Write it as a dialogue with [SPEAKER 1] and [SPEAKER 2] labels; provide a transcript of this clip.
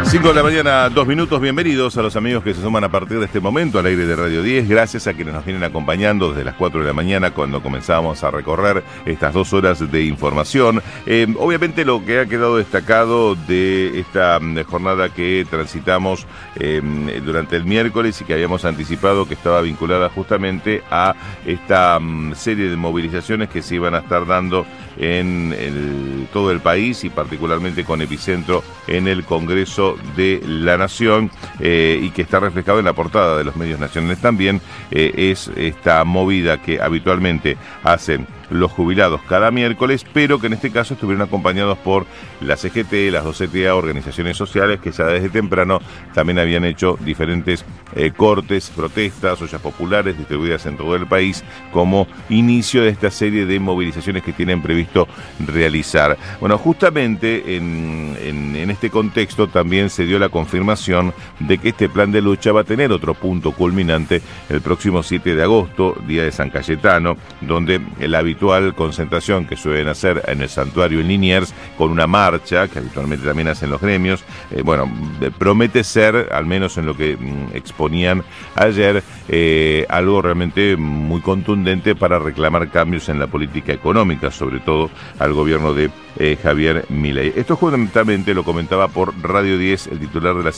[SPEAKER 1] 5 de la mañana, 2 minutos. Bienvenidos a los amigos que se suman a partir de este momento al aire de Radio 10. Gracias a quienes nos vienen acompañando desde las 4 de la mañana cuando comenzamos a recorrer estas 2 horas de información. Obviamente lo que ha quedado destacado de esta jornada que transitamos durante el miércoles y que habíamos anticipado que estaba vinculada justamente a esta serie de movilizaciones que se iban a estar dando en todo el país y particularmente con epicentro en el Congreso de la Nación, y que está reflejado en la portada de los medios nacionales también, es esta movida que habitualmente hacen los jubilados cada miércoles, pero que en este caso estuvieron acompañados por la CGT, las 2 CTA, organizaciones sociales que ya desde temprano también habían hecho diferentes cortes, protestas, ollas populares distribuidas en todo el país como inicio de esta serie de movilizaciones que tienen previsto realizar. Bueno, justamente en este contexto también se dio la confirmación de que este plan de lucha va a tener otro punto culminante el próximo 7 de agosto, día de San Cayetano, donde el habitual concentración que suelen hacer en el santuario en Liniers, con una marcha que habitualmente también hacen los gremios, promete ser, al menos en lo que exponían ayer, algo realmente muy contundente para reclamar cambios en la política económica, sobre todo al gobierno de Javier Milei. Esto justamente lo comentaba por Radio 10 el titular de la